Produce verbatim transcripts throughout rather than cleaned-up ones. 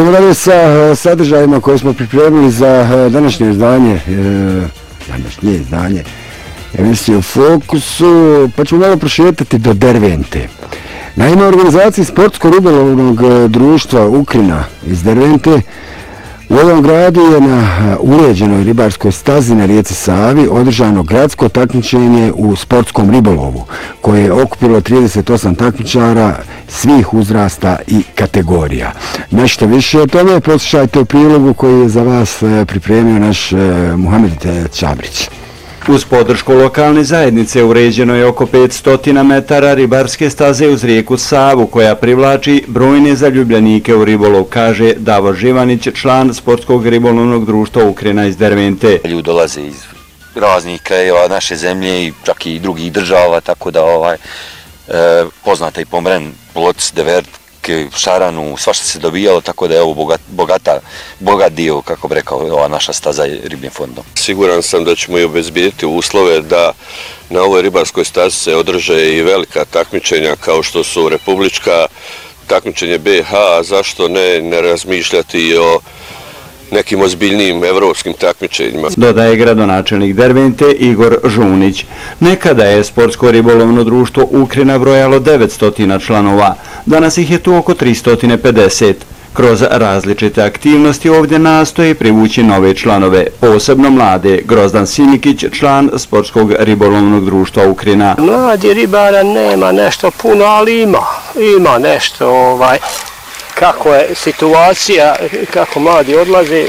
Idemo dalje sa sadržajima koje smo pripremili za današnje izdanje, današnje izdanje emisije u Fokusu, pa ćemo malo prošetati do Dervente. Naime, organizaciji Sportsko-ribolovnog društva Ukrina iz Dervente u ovom gradu je na uređenoj ribarskoj stazi na rijeci Savi održano gradsko takmičenje u sportskom ribolovu, koje je okupilo trideset osam takmičara svih uzrasta i kategorija. Nešto više o tome poslušajte u prilogu koji je za vas pripremio naš Muhamed Čabrić. Uz podršku lokalne zajednice uređeno je oko petsto metara ribarske staze uz rijeku Savu, koja privlači brojne zaljubljenike u ribolov, kaže Davor Živanić, član Sportskog ribolovnog društva Ukrina iz Dervente. Ljudi dolaze iz raznih krajeva naše zemlje i čak i drugih država, tako da ovaj, e, poznata i Pomren, Ploc, Devert, Šaranu, svašta se dobijalo, tako da je ovo bogat, bogata, bogat dio, kako bi rekao, ova naša staza ribljim fondom. Siguran sam da ćemo i obezbijediti uslove da na ovoj ribarskoj stazi se održe i velika takmičenja kao što su republička takmičenje B H, a zašto ne, ne razmišljati i o nekim ozbiljnijim evropskim takmičenjima. Dodaje gradonačelnik Dervente Igor Žunić. Nekada je Sportsko ribolovno društvo Ukrina brojalo devetsto članova, danas ih je tu oko tristo pedeset. Kroz različite aktivnosti ovdje nastoji privući nove članove, posebno mlade. Grozdan Sinikić, član Sportskog ribolovnog društva Ukrina. Mladi ribara nema nešto puno, ali ima. Ima nešto, ovaj, kako je situacija, kako mladi odlaze,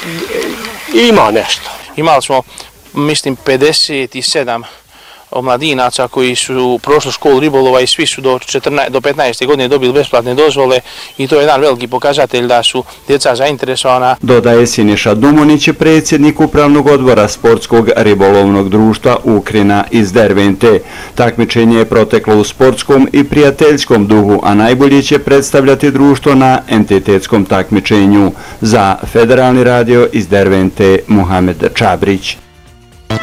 ima nešto. Imali smo, mislim, pedeset sedam omladinaca koji su prošli školu ribolova i svi su do, četrnaeste, do petnaeste godine dobili besplatne dozvole i to je jedan veliki pokazatelj da su djeca zainteresovana. Dodaje Siniša Dumunić, predsjednik upravnog odbora Sportskog ribolovnog društva Ukrina iz Dervente. Takmičenje je proteklo u sportskom i prijateljskom duhu, a najbolje će predstavljati društvo na entitetskom takmičenju. Za Federalni radio iz Dervente, Muhamed Čabrić.